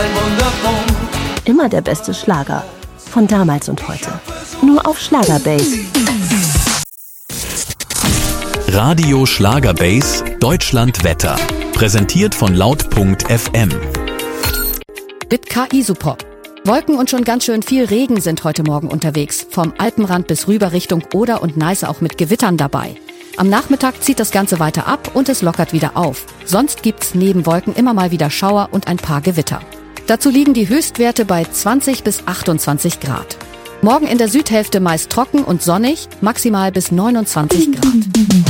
ein Wunderpunkt. Immer der beste Schlager. Von damals und heute. Nur auf Schlagerbase. Radio Schlagerbase Deutschland Wetter. Präsentiert von laut.fm. Mit KI Support. Wolken und schon ganz schön viel Regen sind heute Morgen unterwegs. Vom Alpenrand bis rüber Richtung Oder und Neiße auch mit Gewittern dabei. Am Nachmittag zieht das Ganze weiter ab und es lockert wieder auf. Sonst gibt's neben Wolken immer mal wieder Schauer und ein paar Gewitter. Dazu liegen die Höchstwerte bei 20 bis 28 Grad. Morgen in der Südhälfte meist trocken und sonnig, maximal bis 29 Grad.